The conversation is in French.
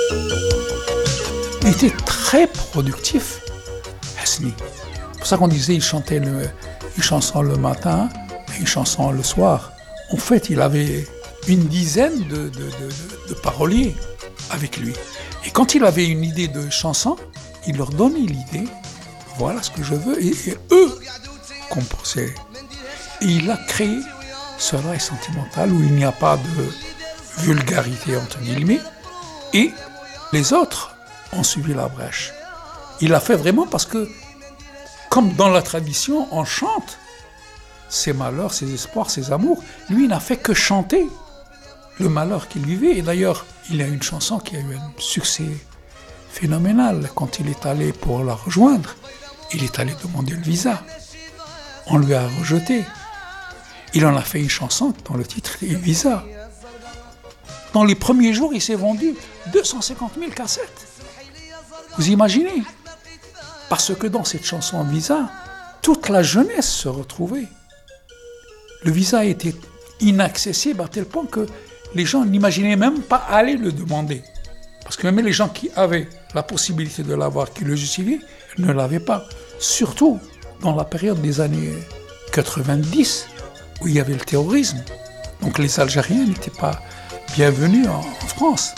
Il était très productif, Hasni. C'est pour ça qu'on disait qu'il chantait une chanson le matin et une chanson le soir. En fait, il avait une dizaine de paroliers avec lui. Et quand il avait une idée de chanson, il leur donnait l'idée, voilà ce que je veux, et eux composaient. Et il a créé ce rail sentimental où il n'y a pas de vulgarité, entre guillemets, et les autres ont suivi la brèche. Il l'a fait vraiment parce que, comme dans la tradition, on chante ses malheurs, ses espoirs, ses amours. Lui, il n'a fait que chanter le malheur qu'il vivait. Et d'ailleurs, il y a une chanson qui a eu un succès phénoménal. Quand il est allé pour la rejoindre, il est allé demander le visa. On lui a rejeté. Il en a fait une chanson dont le titre est Visa. Dans les premiers jours, il s'est vendu 250 000 cassettes. Vous imaginez? Parce que dans cette chanson Visa, toute la jeunesse se retrouvait. Le visa était inaccessible à tel point que les gens n'imaginaient même pas aller le demander. Parce que même les gens qui avaient la possibilité de l'avoir, qui le justifiaient, ne l'avaient pas. Surtout dans la période des années 90, où il y avait le terrorisme. Donc les Algériens n'étaient pas bienvenus en France.